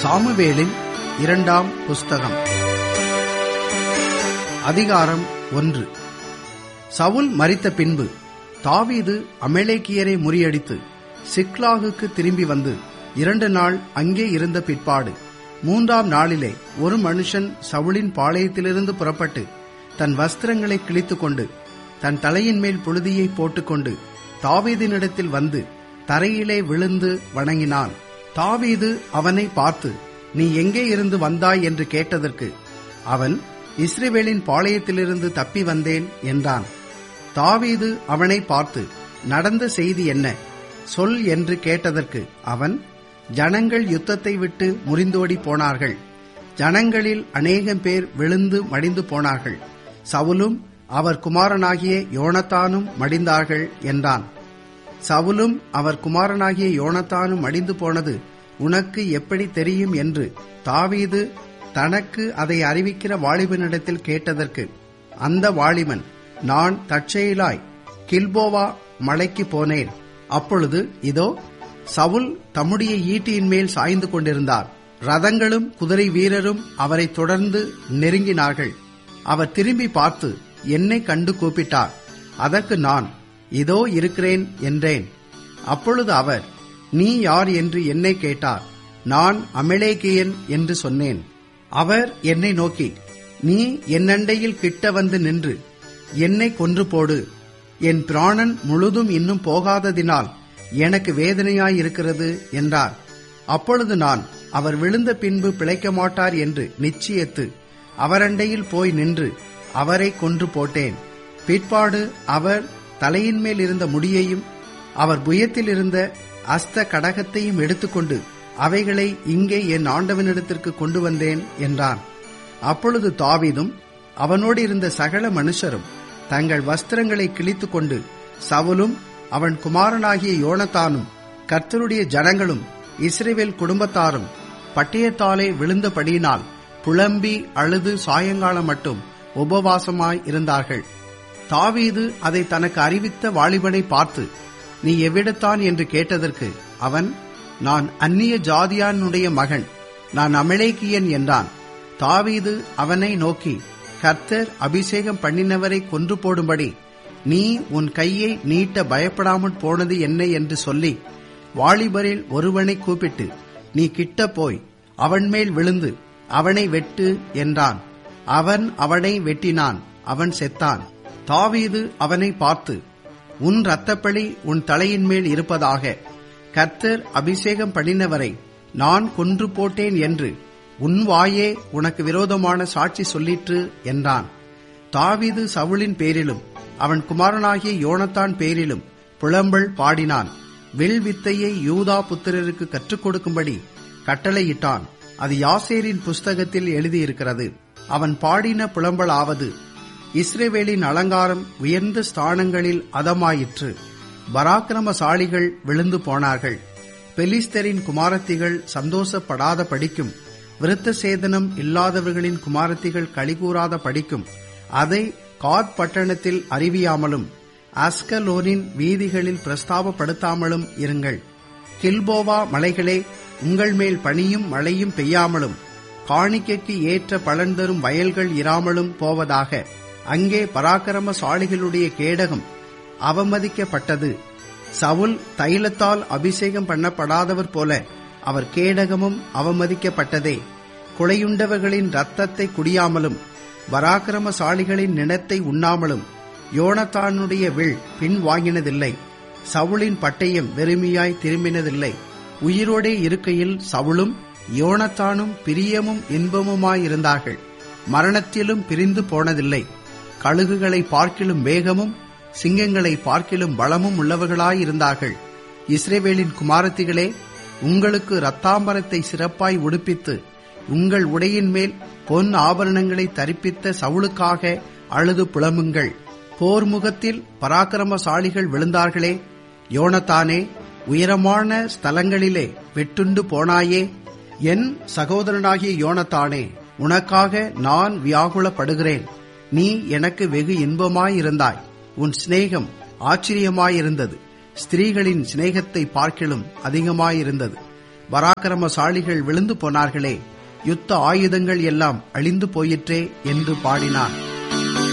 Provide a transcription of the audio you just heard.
சாமுவேலின் இரண்டாம் புஸ்தகம். அதிகாரம் 1. சவுல் மரித்த பின்பு தாவீது அமலேக்கியரை முறியடித்து சிக்லாகுக்கு திரும்பி வந்து 2 நாள் அங்கே இருந்த பிற்பாடு 3ஆம் நாளிலே ஒரு மனுஷன் சவுலின் பாளையத்திலிருந்து புறப்பட்டு தன் வஸ்திரங்களை கிழித்துக்கொண்டு தன் தலையின் மேல் புழுதியை போட்டுக்கொண்டு தாவீதினிடத்தில் வந்து தரையிலே விழுந்து வணங்கினான். தாவீது அவனை பார்த்து, நீ எங்கே இருந்து வந்தாய் என்று கேட்டதற்கு அவன், இஸ்ரவேலின் பாளையத்திலிருந்து தப்பி வந்தேன் என்றான். தாவீது அவனை பார்த்து, நடந்த செய்தி என்ன சொல் என்று கேட்டதற்கு அவன், ஜனங்கள் யுத்தத்தை விட்டு முறிந்தோடி போனார்கள். ஜனங்களில் அநேகம் பேர் விழுந்து மடிந்து போனார்கள். சவுலும் அவர் குமாரனாகிய யோனத்தானும் மடிந்தார்கள் என்றான். சவுலும் அவர் குமாரனாகிய யோனத்தானும் மடிந்து போனது உனக்கு எப்படி தெரியும் என்று தாவீது தனக்கு அதை அறிவிக்கிற வாலிபனிடத்தில் கேட்டதற்கு அந்த வாலிபன், நான் தற்செயலாய் கில்போவா மலைக்கு போனேன். அப்பொழுது இதோ சவுல் தம்முடைய ஈட்டியின் மேல் சாய்ந்து கொண்டிருந்தார். ரதங்களும் குதிரை வீரரும் அவரை தொடர்ந்து நெருங்கினார்கள். அவர் திரும்பி பார்த்து என்னை கண்டு கூப்பிட்டார். அதற்கு நான், இதோ இருக்கிறேன் என்றேன். அப்பொழுது அவர், நீ யார் என்று என்னை கேட்டார். நான் அமலேக்கியன் என்று சொன்னேன். அவர் என்னை நோக்கி, நீ என்னண்டையில் கிட்ட வந்து நின்று என்னை கொன்று போடு. என் பிராணன் முழுதும் இன்னும் போகாததினால் எனக்கு வேதனையாயிருக்கிறது என்றார். அப்பொழுது நான், அவர் விழுந்த பின்பு பிழைக்க மாட்டார் என்று நிச்சயித்து அவரண்டையில் போய் நின்று அவரை கொன்று போட்டேன். பிற்பாடு அவர் தலையின் மேல் இருந்த முடியையும் அவர் புயத்தில் இருந்த அஸ்த கடகத்தையும் எடுத்துக்கொண்டு அவைகளை இங்கே என் ஆண்டவனிடத்திற்கு கொண்டு வந்தேன் என்றான். அப்பொழுது தாவீதும் அவனோடு இருந்த சகல மனுஷரும் தங்கள் வஸ்திரங்களை கிழித்துக்கொண்டு சவுலும் அவன் குமாரனாகிய யோனத்தானும் கர்த்தருடைய ஜனங்களும் இஸ்ரவேல் குடும்பத்தாரும் பட்டயத்தாலே விழுந்தபடியினால் புலம்பி அழுது சாயங்காலம் மட்டும் உபவாசமாய் இருந்தார்கள். தாவீது அதை தனக்கு அறிவித்த வாலிபனை பார்த்து, நீ எவ்விடத்தான் என்று கேட்டதற்கு அவன், நான் அந்நிய ஜாதியானுடைய மகன், நான் அமலேக்கியன் என்றான். தாவீது அவனை நோக்கி, கர்த்தர் அபிஷேகம் பண்ணினவரை கொன்று போடும்படி நீ உன் கையை நீட்ட பயப்படாமல் போனது என்ன என்று சொல்லி வாலிபரில் ஒருவனை கூப்பிட்டு, நீ கிட்ட போய் அவன் மேல் விழுந்து அவனை வெட்டு என்றான். அவன் அவனை வெட்டினான். அவன் செத்தான். தாவீது அவனை பார்த்து, உன் இரத்தப்பழி உன் தலையின் மேல் இருப்பதாக. கர்த்தர் அபிஷேகம் பண்ணினவரை நான் கொன்று போட்டேன் என்று உன் வாயே உனக்கு விரோதமான சாட்சி சொல்லிற்று என்றான். தாவீது சவுலின் பேரிலும் அவன் குமாரனாகிய யோனத்தான் பேரிலும் புலம்பல் பாடினான். வில் வித்தையை யூதா புத்திரருக்கு கற்றுக் கொடுக்கும்படி கட்டளையிட்டான். அது யாசேரின் புஸ்தகத்தில் எழுதியிருக்கிறது. அவன் பாடின புலம்பலாவது, இஸ்ரவேலின் அலங்காரம் உயர்ந்த ஸ்தானங்களில் அதமாயிற்று. பராக்கிரமசாலிகள் விழுந்து போனார்கள். பெலிஸ்தரின் குமாரத்திகள் சந்தோஷப்படாத படிக்கும், விருத்த சேதனம் இல்லாதவர்களின் குமாரத்திகள் களிகூறாத படிக்கும் அதை காத் பட்டணத்தில் அறிவியாமலும் அஸ்கலோனின் வீதிகளில் பிரஸ்தாபப்படுத்தாமலும் இருங்கள். கில்போவா மலைகளே, உங்கள் மேல் பனியும் மழையும் பெய்யாமலும் காணிக்கைக்கு ஏற்ற பலன் தரும் வயல்கள் இராமலும் போவதாக. அங்கே பராக்கிரமசாலிகளுடைய கேடகம் அவமதிக்கப்பட்டது. சவுல் தைலத்தால் அபிஷேகம் பண்ணப்படாதவர் போல அவர் கேடகமும் அவமதிக்கப்பட்டதே. கொலையுண்டவர்களின் இரத்தத்தை குடியாமலும் பராக்கிரமசாலிகளின் நிலத்தை உண்ணாமலும் யோனத்தானுடைய வில் பின்வாங்கினதில்லை. சவுலின் பட்டயம் வெறுமையாய் திரும்பினதில்லை. உயிரோடே இருக்கையில் சவுலும் யோனத்தானும் பிரியமும் இன்பமுமாயிருந்தார்கள். மரணத்திலும் பிரிந்து போனதில்லை. கழுகுகளை பார்க்கிலும் வேகமும் சிங்கங்களை பார்க்கிலும் பலமும் உள்ளவர்களாயிருந்தார்கள். இஸ்ரவேலின் குமாரத்திகளே, உங்களுக்கு இரத்தாம்பரத்தை சிறப்பாய் உடுப்பித்து உங்கள் உடையின் மேல் பொன் ஆபரணங்களை தரிப்பித்த சவுலுக்காக அழுது புலம்புங்கள். போர் முகத்தில் பராக்கிரமசாலிகள் விழுந்தார்களே. யோனத்தானே, உயரமான ஸ்தலங்களிலே வெட்டுண்டு போனாயே. என் சகோதரனாகிய யோனத்தானே, உனக்காக நான் வியாகுலப்படுகிறேன். நீ எனக்கு வெகு இன்பமாயிருந்தாய். உன் சிநேகம் ஆச்சரியமாயிருந்தது. ஸ்திரீகளின் சிநேகத்தை பார்க்கிலும் அதிகமாயிருந்தது. பராக்கிரமசாலிகள் விழுந்து போனார்களே, யுத்த ஆயுதங்கள் எல்லாம் அழிந்து போயிற்றே என்று பாடினான்.